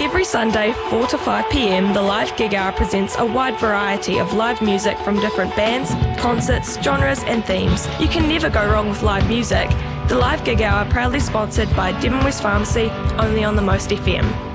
Every Sunday, 4 to 5 p.m, the Live Gig Hour presents a wide variety of live music from different bands, concerts, genres and themes. You can never go wrong with live music. The Live Gig Hour proudly sponsored by Devon West Pharmacy, only on the Most FM.